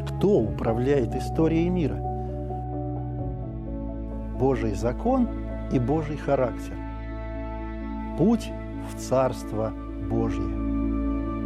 Кто управляет историей мира? Божий закон и Божий характер. Путь в Царство Божье.